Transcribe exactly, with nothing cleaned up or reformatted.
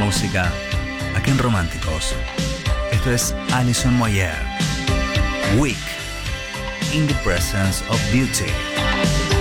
música aquí en Románticos. Esto es Alison Moyet, Weak in the Presence of Beauty.